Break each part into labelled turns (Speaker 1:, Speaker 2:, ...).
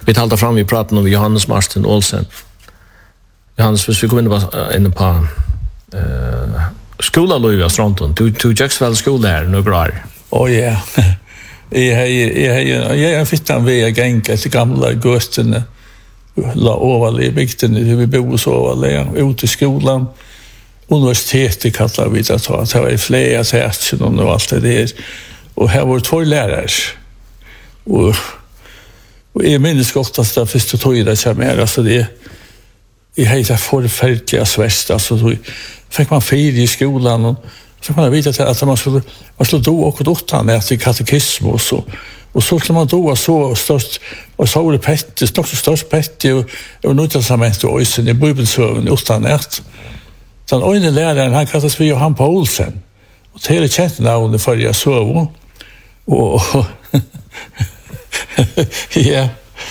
Speaker 1: Vi talte fram i praten om Johannes Martin Olsen. Johannes, hvis vi går inn på skolaløy av Stronton, du gjør vel skole her noen år?
Speaker 2: Ja. Jeg fittan ved jeg gjenka til gamle gøstene, la overlig i bygdene, vi bor så overlig, ut i skolan, universitetet kallar vi det, det var flere tætsen og alt det der, og her var 2 lærere, og jeg minnes godt at det første tog det som altså det, jeg heter forferdelig sverst, altså så fikk man 4 i skolan, og så kan man vite at man skulle do och åttan efter katekismus och så skulle man då så störst och så var det pette störst pette och Nya testamentet och ösen i bibelsöven åttan ert. Så en läraren han kallas för Johan Paulsen och det är känt namn för jag så och ja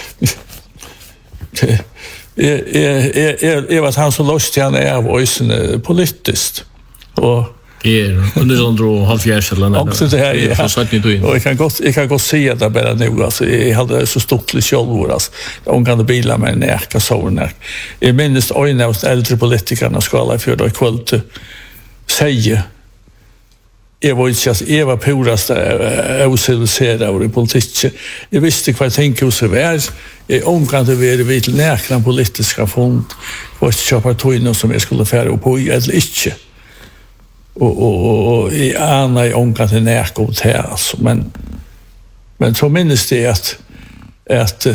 Speaker 2: jag var han så lost han är av ösen politiskt och
Speaker 1: under sån halvfjärs eller något.
Speaker 2: Också det här, ja. Och jag kan gå se det bara nu. Alltså, jag hade så stort självord. Alltså, de kan bila med närka sådana. Jag minns en av de äldre politikerna skala för det kvällt säger jag var purast ociviliserad i politiken. Jag visste vad jag tänkte hos det var. Jag omkande vara vid närkna politiska fond. Och köpa tog som jag skulle färra på eller inte. Och i andra i omkring till närgått här alltså. Men så minns det att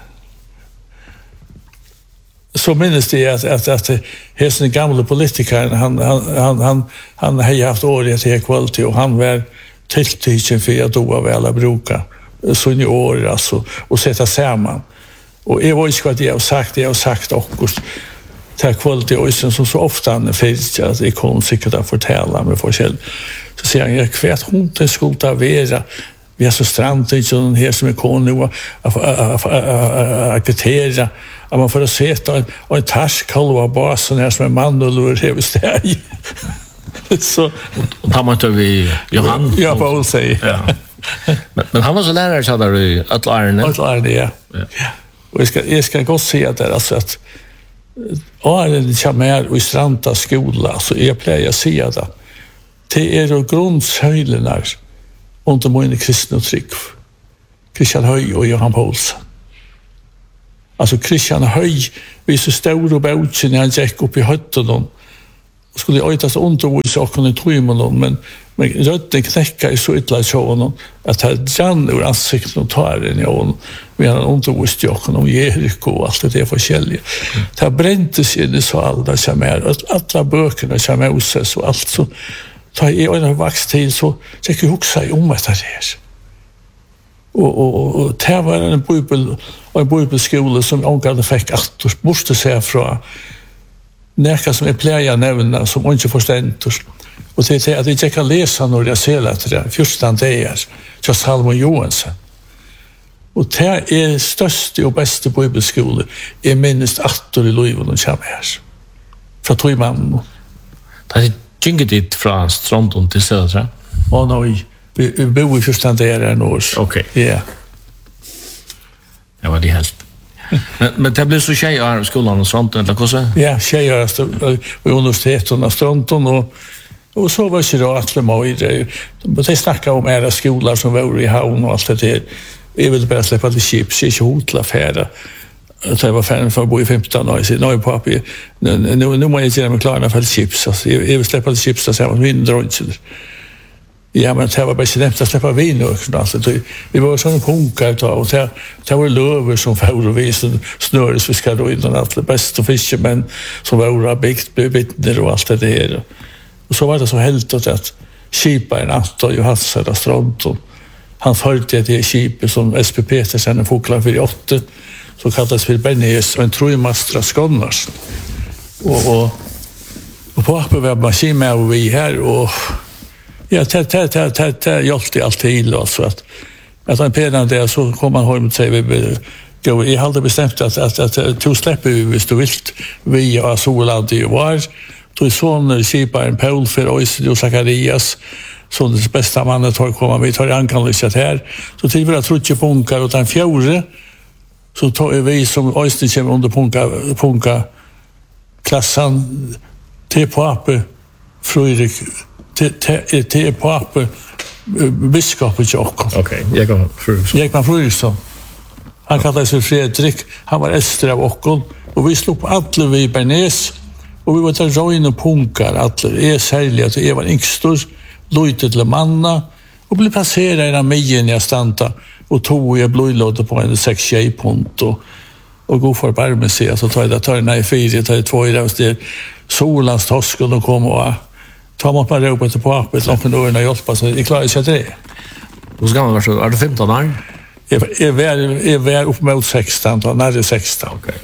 Speaker 2: så minns det att den gamla politikern han har haft året till kvalitet och han var tilltiden för att då väl bruka så i år alltså och sätta samman. Och jag var inte vad jag har sagt också till kvalitet och så ofta han finns att det kommer säkert att fortälla med forskjell. Så säger han, jag vet hon det skulle ta vara vi har så strandigt sån här som är kon nu att kvittera att man får se och en task kalva basen här som en man och lur över steg. Så
Speaker 1: tar man till vi Johan.
Speaker 2: Ja, Paul säger.
Speaker 1: Ja. Men han var så lärare så där i
Speaker 2: Atlarne. Ja. Och jag ska gå se att det alltså att det kommer i Stranda skola så jag plejer se det. Det är då grundsöjlerna under mina kristna tryck. Christian Höj och Johan Paulsen. Alltså Christian Höj, vi så stor och bauts när han gick upp i hötten och skulle öjtas undervisa och kunna tro med dem, men rötten knäcka i så ytla i honom att det rann ur ansikten och tar den i honom medan han underviste honom om Jeriko och allt det forskjelliga. Det bräntes in i så alla som är, alla böckerna som är Moses och allt så tar jag en vax till så jag huxa om att det här. Och det var en bibelskola som ångade fick att måste säga från närka som är pleja nämna som inte förstår. Och det är att jag kan läsa när jag ser att det första det är så Salmon Johansson. Och det är största och bästa bibelskola i minst 8 år i livet och kommer här. Från 3 man.
Speaker 1: Det är gynget dit från Stronton till Södra?
Speaker 2: Nej. Vi bor i första det är en år.
Speaker 1: Okej.
Speaker 2: Ja.
Speaker 1: Det var det helt. Men det blev så tjejer i skolan och Stronton eller vad så?
Speaker 2: Ja, tjejer i universiteten och Stronton och så var det då att det snackade om era skolor som var i havn och allt det där. Jag ville bara släppa till chips, inte hotla färda. Så jag var fan för att bo i 15 år. Så nu pappa, nu må jag inte göra mig klarna för chips. Alltså, jag vill släppa till chips och säga vin droncher. Ja, men det var bara så lätt att släppa vin också. Alltså, vi var sådana punkar och det var löver som var och vi snöresfiskar och innan allt det bästa fiskemän som var bittner och allt det där. Och så var det så helt att kiparen Anton Johansson och Stronton han följde det kipet som SP Petersen foklar för 8 så kallades för Bennies och en trojmastra skonnars. Och på appen var maskin med och vi här och ja, det hjälpte alltid alltså att en pedan där så kom man hem och säger jag hade bestämt att to släpper vi hvis du vilt vi och Solad i var då sån kiparen Paul för och Zacharias så det bästa mannen tar komma vi tar ankallet här så till vi har trott ju punkar och den fjärde så tar vi som öster kommer under punka klassan till pape Fredrik till pape biskopet Jakob.
Speaker 1: Okej, Jakob Fredriksson.
Speaker 2: Jakob Fredriksson. Han kallade sig Fredrik. Han var äldste av Åkon. Och vi slog på alla vid Bernes. Och vi var där röjn och punkar. Alla är särliga till Eva Yngstor. Lojte till manna. Och blev placerad i den mejen jag stannade. Och tog jag blodlådde på en 6 punt. Och gå för på armen sig. Så tar jag den här i 4. Tar jag 2 i det. Solans torsken och kom och tar man på råpet till papet. Långt med öronen och hjälpa. Så jag klarar sig till det.
Speaker 1: Hur ska man vara så? Är du 15 år?
Speaker 2: Jag var upp mot 16, närmare 16.
Speaker 1: Okej.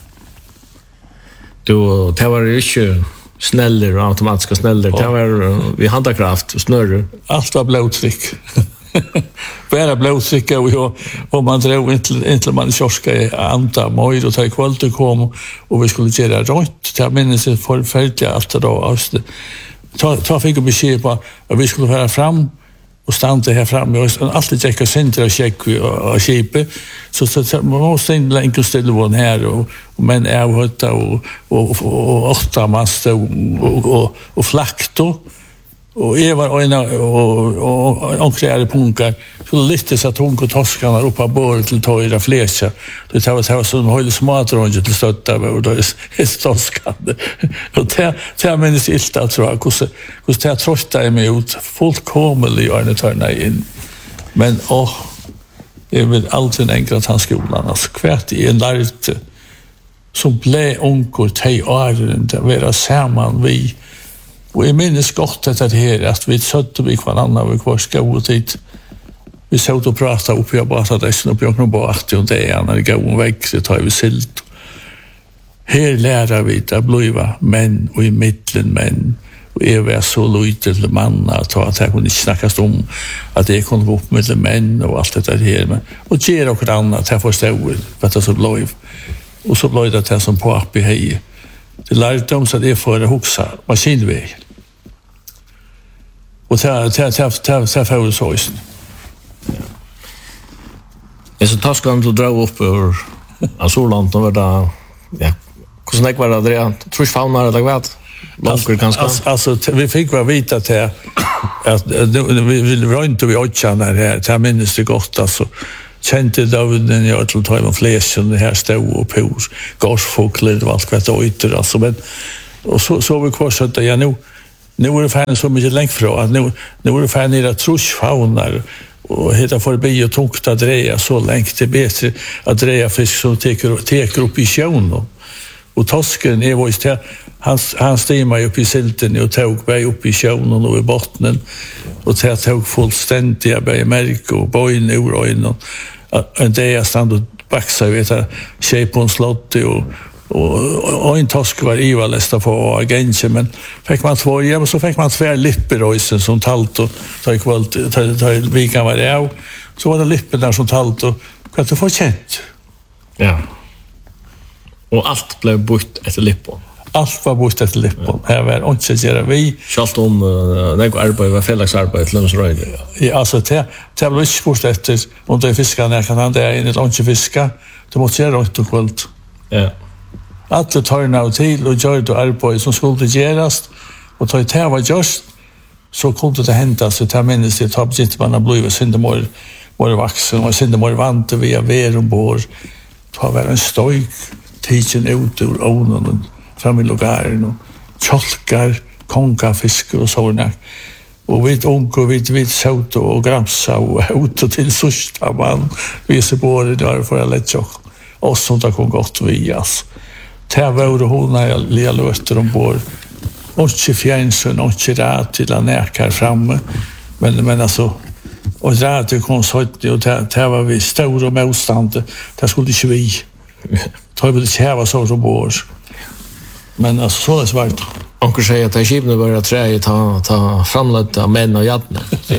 Speaker 1: Du var ju inte sneller och automatiska sneller. Det var vid handkraft och snurr.
Speaker 2: Allt var blodtryck. Bara blodtryck och man drog inte man kioska i anta moj och ta kvalitet kom och vi skulle göra rätt. Jag minns det förfärligt allt då. Ta fick besked på att vi skulle föra fram och stanna här framme och alltid checka center och checka och skipe så man måste inte längre ställa vån här och men är hutta och åtta mast och flakto och Eva och krävde punkar så lite så att hon och torskarna uppe på till tojra fläscha det var så en hel smatronge till stötta och då är torskande och det minns inte tror jag hur det trösta mig ut fullkomligt i Arne in men jag vill alltid enkelt att han skolan alltså kvärt i en lärt som blev onkor till åren att vara samman vi och jag minns gott att det här att vi sötte vi varandra och vi var skåd dit vi såg och pratade upp jag bara det upp jag bara att det när det går väck så tar vi silt här lär vi att bliva män och i mitten män och är vi så lite till manna att jag kunde snackas om att det kunde gå upp med män och allt det här men och ger och annat här förstår vad det så blev och så blev det som på upp i hej det lärde dem så det för att huxa maskinväg och ta för så
Speaker 1: Jag så taskan du dra upp ur Azorland och var det ja hur var det där tror faunar eller vad Långt ganska
Speaker 2: alltså vi fick vara vita till att vi var inte vi åtchan här till minst det gott alltså kände Daviden jag till ta med fläschen det här stod och på gasfåglar och allt vad det ytter alltså men och så vi kvar så att jag nu är det fan så mycket längt från att nu är det fan era trusfaunar och heter förbi och tungt att dreja så längt det bättre att dreja fisk som teker upp i sjön och tosken är var just han stämmer upp i silten och tog berg upp i sjön och i bottnen och tog fullständiga bergmärk och bojn ur ögonen en dag stand och baxa vet jag tjej på en slott och en tosk var Iva lästa på agenten men fick man 2 år och så fick man 2 lipperöjsen som talt och ta vikan var det så var det lippen där som talt och kan du få känt
Speaker 1: ja och allt blev bort efter lippon
Speaker 2: allt var bort efter lippon här var inte göra vi
Speaker 1: skalt om något arbete var fällagsarbete lönsröjde
Speaker 2: ja alltså det blev inte bort efter om det fiskarna kan han där in ett lunch fiska det måste göra rätt och kvällt
Speaker 1: ja
Speaker 2: alla tar av till och gör det arbete som skulle göras och ta det var just så kunde det hända så ta minst det har inte man har blivit syndemor var vuxen och syndemor vant via verumbor ta var en stojk tidsen ut ur ånen fram i lugaren och tjolkar konkafiskar och sådana och vi onko vi såt och gramsa och ut till sista man vi ser på det där för att lätt chock och sånt där kom gott vi alltså det var hon när jag löste ombord och fjärnsen och rätt till att näka framme men alltså och rätt till konsult och det var vi stora motstånd det skulle inte vi ta det här så ombord men alltså så är svårt
Speaker 1: onkel säger att det skipet börjar träja ta framlöta män och jadna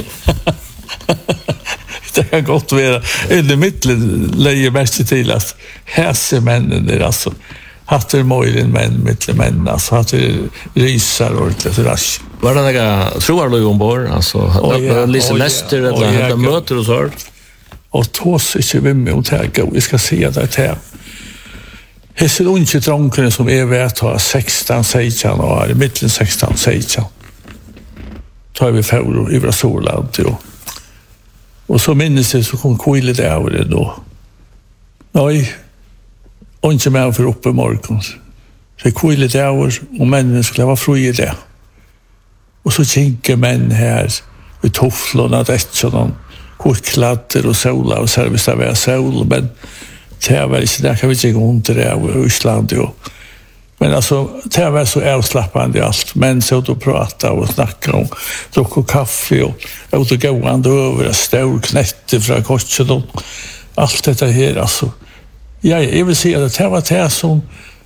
Speaker 2: det kan gott vara i det mitten lägger mest till att hässe männen är alltså hatter mojren män alltså hatter risar och lite rasch
Speaker 1: var det några tror du ombord alltså Lise Lester eller möter och så
Speaker 2: och tås inte vem med och täga. Vi ska se det till. Det är inte dronken som vet att 16-16 år, i mitten 16-16. Tar vi för över Sorland jo. Och så minns det så kom kvile det över det då. Nej. Och inte med för uppe morgon. Så kvile det över och männen skulle vara fri det. Och så kinker män här i tofflorna rätt korklatter och sola och service av sol men det var inte där kan vi inte gå ont det i Island jo. Men alltså det var så avslappande allt men så då prata och snacka om dricka kaffe och gå and över stor knätte från korset och allt detta här alltså jag vill säga att det var det som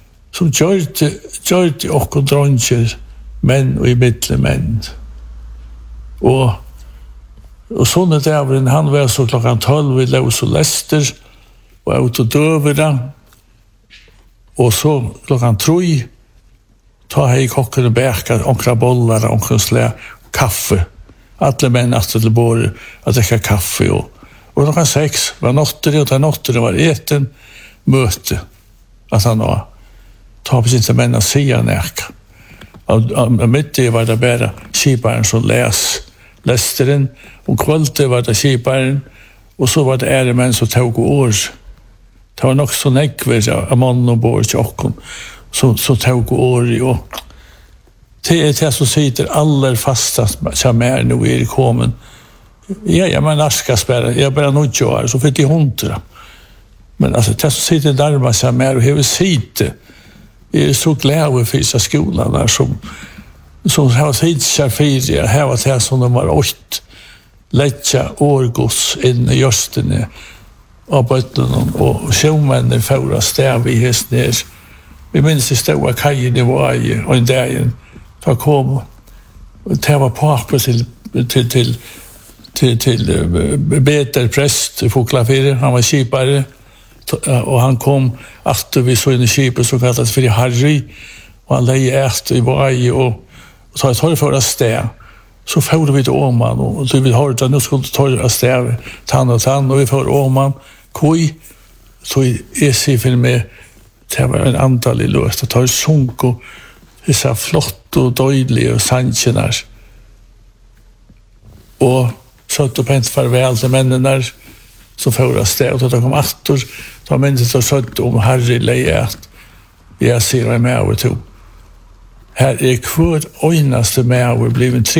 Speaker 2: gjorde och dronjer män och i mitten män och sånne där han var så klockan 12 i Lås och Leicester och ut och dövera och så klockan 3 ta hej kocken och bäka onkra bollar och onkra slä kaffe alla män att till bord att dricka kaffe och klockan 6 var natten var eten möte att han var ta på sin män att säga näka och mitt det var det bara skiparen som lästeren och kvällte var det skiparen och så var det äremän som tog år. Det var nog så nekver av mannen och bor tjocken så tog år i och det är det som sitter allra fastast som är nu är kommen. Ja, men aska spärra. Jag bara nog år så fick det 100. Men alltså det som sitter närmast som är och hur sitter är så glad för vissa skolan där som har sitt chaufför här var det som de var 8 lätja årgos in i gösten av bötterna och sjömännen förra stäv i hästnär. Vi minns i stora kajen i varje och en dag för kom och det var pappa till Beter präst i Foklafire. Han var skipare och han kom efter vi så in i skipet så kallas för Harry och han lägger ärst i varje och så tar det förra stäv. Så får vi till Åman och du vill ha det nu skulle ta stäv tann och vi får Åman koi så är sig med det var en antal i löst att ta sjunk och dessa flott och dödliga och sanchenar och så att pent farväl till männen där så förras det och då kom åter då männen så sött om Harry lejet jag ser mig med och to här är kvart öjnaste med och blivit